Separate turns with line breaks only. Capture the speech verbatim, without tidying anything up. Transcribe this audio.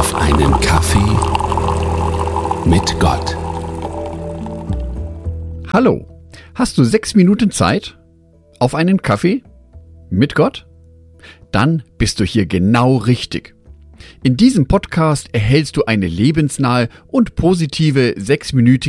Auf einen Kaffee mit Gott.
Hallo, hast du sechs Minuten Zeit? Auf einen Kaffee mit Gott? Dann bist du hier genau richtig. In diesem Podcast erhältst du eine lebensnahe und positive sechsminütige